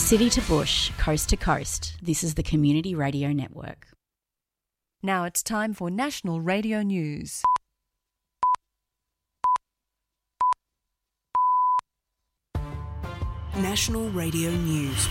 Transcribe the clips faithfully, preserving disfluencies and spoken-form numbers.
City to bush, coast to coast, this is the Community Radio Network. Now it's time for National Radio News. National Radio News.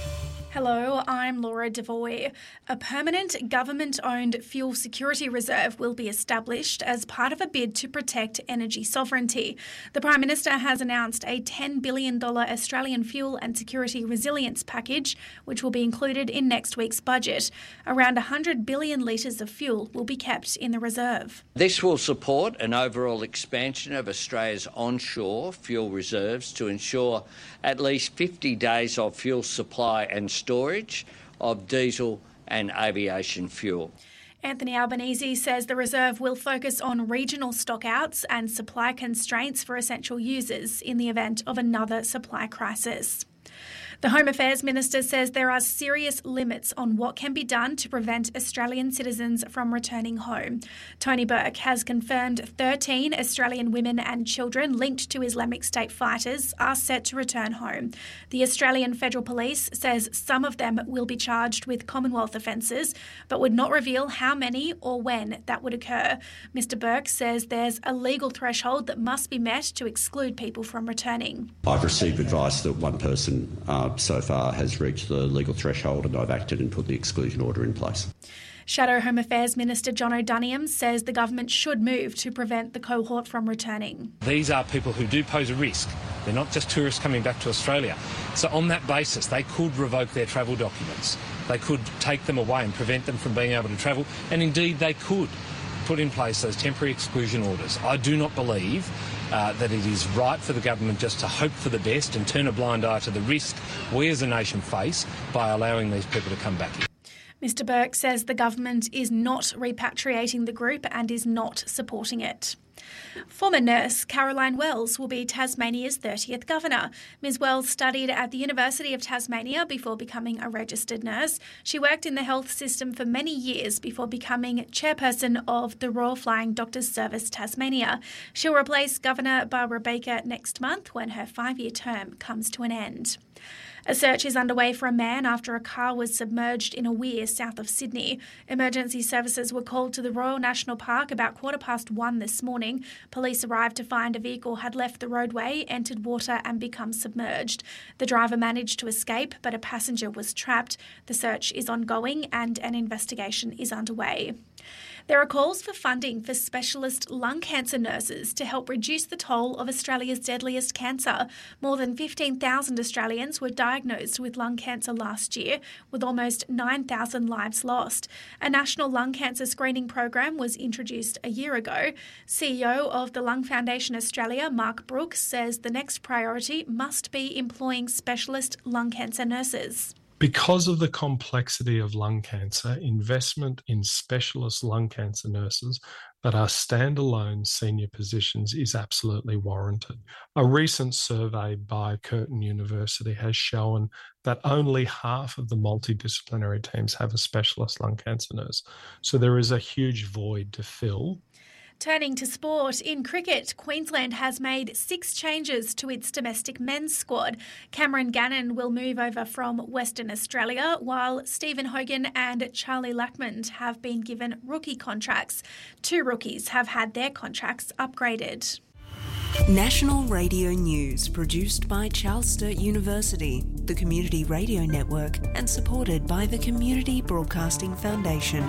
Hello, I'm Laura Devoy. A permanent government-owned fuel security reserve will be established as part of a bid to protect energy sovereignty. The Prime Minister has announced a ten billion dollars Australian fuel and security resilience package, which will be included in next week's budget. Around one hundred billion litres of fuel will be kept in the reserve. This will support an overall expansion of Australia's onshore fuel reserves to ensure at least fifty days of fuel supply and storage of diesel and aviation fuel. Anthony Albanese says the reserve will focus on regional stockouts and supply constraints for essential users in the event of another supply crisis. The Home Affairs Minister says there are serious limits on what can be done to prevent Australian citizens from returning home. Tony Burke has confirmed thirteen Australian women and children linked to Islamic State fighters are set to return home. The Australian Federal Police says some of them will be charged with Commonwealth offences, but would not reveal how many or when that would occur. Mister Burke says there's a legal threshold that must be met to exclude people from returning. I've received advice that one person uh, so far has reached the legal threshold, and I've acted and put the exclusion order in place. Shadow Home Affairs Minister John O'Duniam says the government should move to prevent the cohort from returning. These are people who do pose a risk. They're not just tourists coming back to Australia. So on that basis, they could revoke their travel documents. They could take them away and prevent them from being able to travel. And indeed, they could put in place those temporary exclusion orders. I do not believe uh, that it is right for the government just to hope for the best and turn a blind eye to the risk we as a nation face by allowing these people to come back here. Mister Burke says the government is not repatriating the group and is not supporting it. Former nurse Caroline Wells will be Tasmania's thirtieth Governor. Miz Wells studied at the University of Tasmania before becoming a registered nurse. She worked in the health system for many years before becoming chairperson of the Royal Flying Doctors Service Tasmania. She'll replace Governor Barbara Baker next month when her five-year term comes to an end. A search is underway for a man after a car was submerged in a weir south of Sydney. Emergency services were called to the Royal National Park about quarter past one this morning. Police arrived to find a vehicle had left the roadway, entered water and become submerged. The driver managed to escape, but a passenger was trapped. The search is ongoing and an investigation is underway. There are calls for funding for specialist lung cancer nurses to help reduce the toll of Australia's deadliest cancer. More than fifteen thousand Australians were diagnosed with lung cancer last year, with almost nine thousand lives lost. A national lung cancer screening program was introduced a year ago. C E O of the Lung Foundation Australia, Mark Brooks, says the next priority must be employing specialist lung cancer nurses. Because of the complexity of lung cancer, investment in specialist lung cancer nurses that are standalone senior positions is absolutely warranted. A recent survey by Curtin University has shown that only half of the multidisciplinary teams have a specialist lung cancer nurse. So there is a huge void to fill. Turning to sport, in cricket, Queensland has made six changes to its domestic men's squad. Cameron Gannon will move over from Western Australia, while Stephen Hogan and Charlie Lackman have been given rookie contracts. Two rookies have had their contracts upgraded. National Radio News, produced by Charles Sturt University, the Community Radio Network, and supported by the Community Broadcasting Foundation.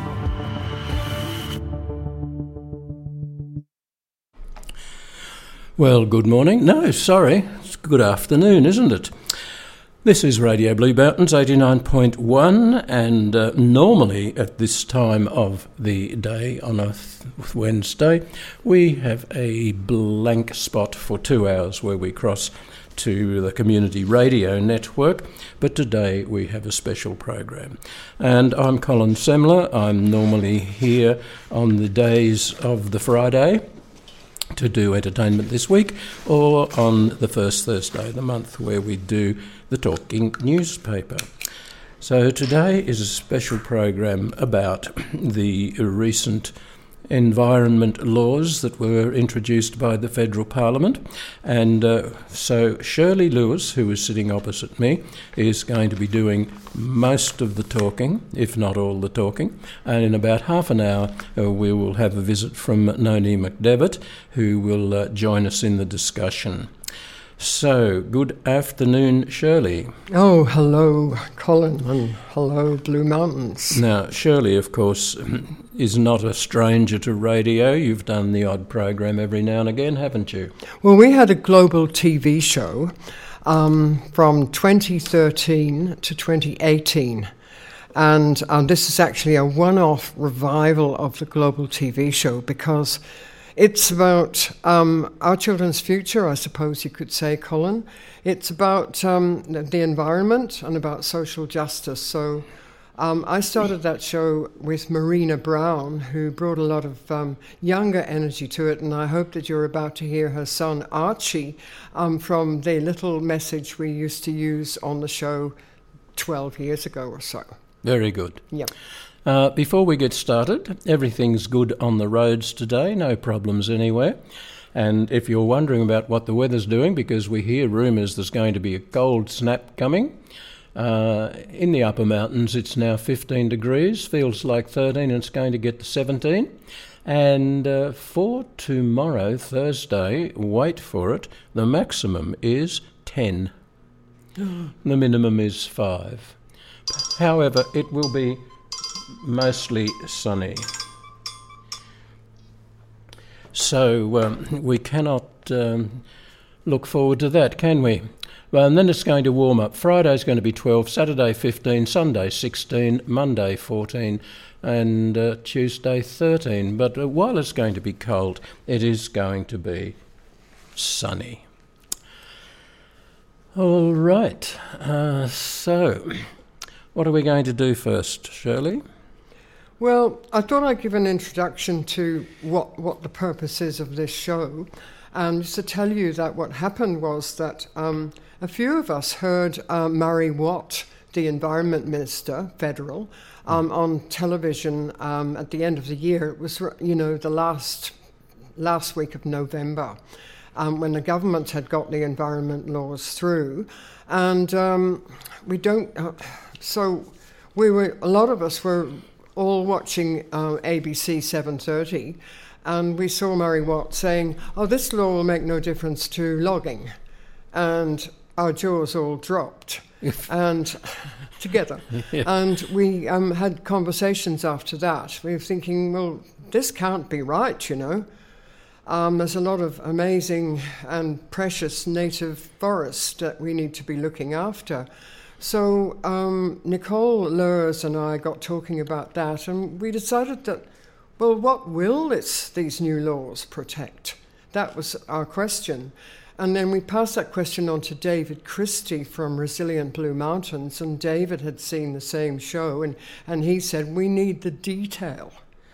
Well, good morning. No, sorry, it's good afternoon, isn't it? This is Radio Blue Mountains eighty-nine point one, and uh, normally at this time of the day on a th- Wednesday, we have a blank spot for two hours where we cross to the Community Radio Network, but today we have a special program. And I'm Colin Semler. I'm normally here on the days of the Friday to do entertainment this week, or on the first Thursday of the month where we do the Talking Newspaper. So today is a special program about the recent environment laws that were introduced by the Federal Parliament. And uh, so Shirley Lewis, who is sitting opposite me, is going to be doing most of the talking, if not all the talking. And in about half an hour, uh, we will have a visit from Noni McDevitt, who will uh, join us in the discussion. So, good afternoon, Shirley. Oh, hello, Colin, and hello, Blue Mountains. Now, Shirley, of course, is not a stranger to radio. You've done the odd program every now and again, haven't you? Well, we had a global T V show um, from twenty thirteen to twenty eighteen. And uh, this is actually a one-off revival of the global T V show because it's about um, our children's future, I suppose you could say, Colin. It's about um, the environment and about social justice. So um, I started that show with Marina Brown, who brought a lot of um, younger energy to it, and I hope that you're about to hear her son Archie um, from the little message we used to use on the show twelve years ago or so. Very good. Yeah. Uh, before we get started, everything's good on the roads today, no problems anywhere. And if you're wondering about what the weather's doing, because we hear rumours there's going to be a cold snap coming, uh, in the upper mountains it's now fifteen degrees, feels like thirteen, and it's going to get to seventeen. And uh, for tomorrow, Thursday, wait for it, the maximum is ten. The minimum is five. However, it will be mostly sunny. So um, we cannot um, look forward to that, can we? Well, and then it's going to warm up. Friday's going to be twelve, Saturday fifteen, Sunday sixteen, Monday fourteen, and uh, Tuesday thirteen. But uh, while it's going to be cold, it is going to be sunny. All right. Uh, so, what are we going to do first, Shirley? Well, I thought I'd give an introduction to what, what the purpose is of this show, and just to tell you that what happened was that um, a few of us heard uh, Murray Watt, the Environment Minister, federal, um, on television um, at the end of the year. It was, you know, the last last week of November, um, when the government had got the environment laws through, and um, we don't. Uh, so we were. A lot of us were all watching uh, A B C seven thirty, and we saw Murray Watt saying, oh, this law will make no difference to logging. And our jaws all dropped, and together. Yeah. And we um, had conversations after that. We were thinking, well, this can't be right, you know. Um, there's a lot of amazing and precious native forest that we need to be looking after. So um, Nicole Lurs and I got talking about that, and we decided that, well, what will this, these new laws protect? That was our question. And then we passed that question on to David Christie from Resilient Blue Mountains, and David had seen the same show, and, and he said, we need the detail.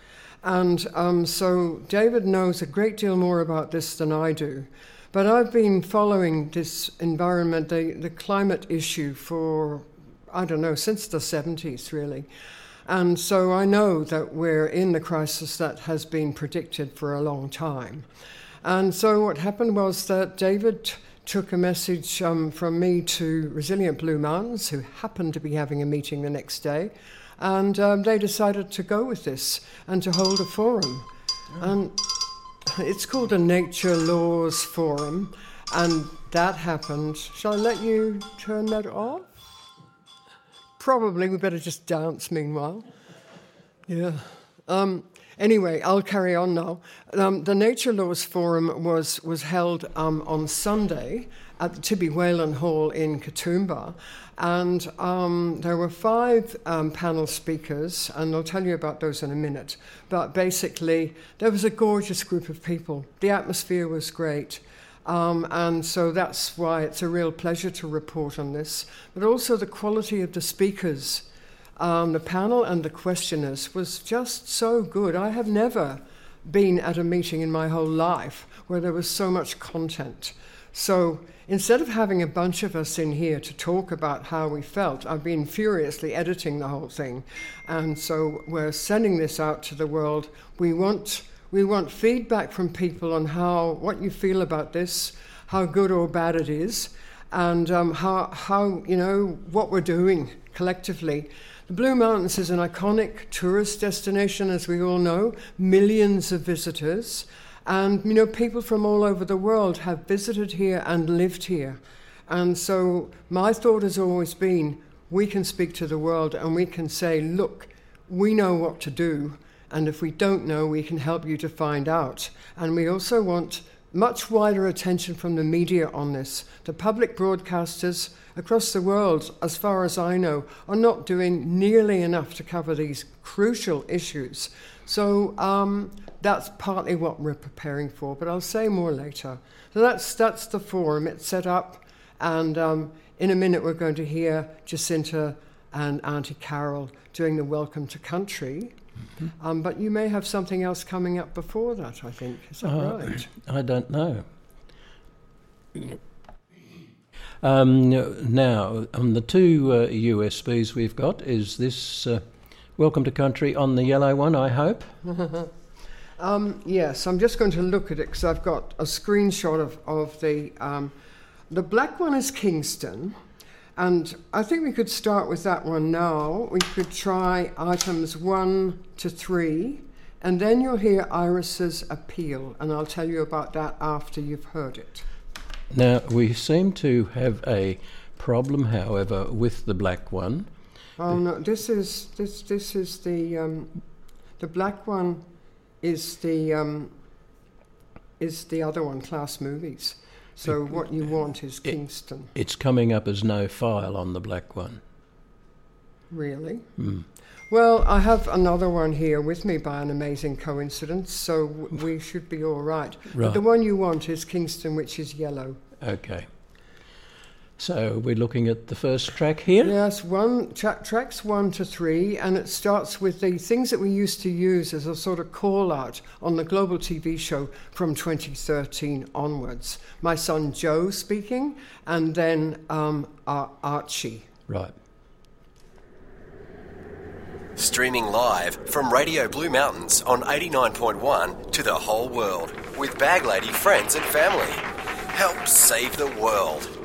And um, so David knows a great deal more about this than I do. But I've been following this environment, the, the climate issue for, I don't know, since the seventies, really. And so I know that we're in the crisis that has been predicted for a long time. And so what happened was that David t- took a message um, from me to Resilient Blue Mountains, who happened to be having a meeting the next day, and um, they decided to go with this and to hold a forum. Oh. And it's called a Nature Laws Forum, and that happened. Shall I let you turn that off? Probably. We better just dance meanwhile. Yeah. Um, anyway, I'll carry on now. Um, the Nature Laws Forum was, was held um, on Sunday at the Tibby Whalen Hall in Katoomba, and um, there were five um, panel speakers, and I'll tell you about those in a minute. But basically, there was a gorgeous group of people. The atmosphere was great, um, and so that's why it's a real pleasure to report on this. But also the quality of the speakers, um, the panel and the questioners was just so good. I have never been at a meeting in my whole life where there was so much content. So instead of having a bunch of us in here to talk about how we felt, I've been furiously editing the whole thing. And so we're sending this out to the world. We want we want feedback from people on how what you feel about this, how good or bad it is, and um, how, how, you know, what we're doing collectively. The Blue Mountains is an iconic tourist destination, as we all know, millions of visitors. And, you know, people from all over the world have visited here and lived here. And so my thought has always been, we can speak to the world and we can say, look, we know what to do. And if we don't know, we can help you to find out. And we also want much wider attention from the media on this. The public broadcasters across the world, as far as I know, are not doing nearly enough to cover these crucial issues. So um, that's partly what we're preparing for, but I'll say more later. So that's that's the forum. It's set up, and um, in a minute we're going to hear Jacinta and Auntie Carol doing the Welcome to Country. Mm-hmm. Um, but you may have something else coming up before that, I think. Is that uh, right? I don't know. Um, now, on the two uh, U S Bs we've got, is this uh, Welcome to Country on the yellow one, I hope? um, yes, I'm just going to look at it because I've got a screenshot of, of the... Um, the black one is Kingston, and I think we could start with that one now. We could try items one to three, and then you'll hear Iris's appeal, and I'll tell you about that after you've heard it. Now, we seem to have a problem, however, with the black one. Oh no! This is this this is the um, the black one is the um, is the other one, Class Movies. So it, what you want is Kingston. It, it's coming up as no file on the black one. Really? Mm. Well, I have another one here with me by an amazing coincidence, so w- we should be all right. Right. But the one you want is Kingston, which is yellow. Okay. So we're looking at the first track here? Yes, one tra- tracks one to three, and it starts with the things that we used to use as a sort of call-out on the Global T V show from twenty thirteen onwards. My son Joe speaking, and then um, Ar- Archie. Right. Streaming live from Radio Blue Mountains on eighty-nine point one to the whole world with Bag Lady friends and family. Help save the world.